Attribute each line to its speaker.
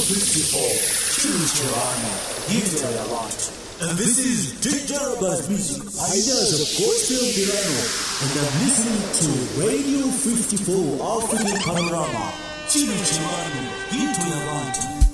Speaker 1: 54, Choose Your Army, Give Your Light. And this is DJ Bass Music, Ideas of Gospel Milano, and I'm listening to Radio 54 African Panorama. Choose Your Army, Give Your Light.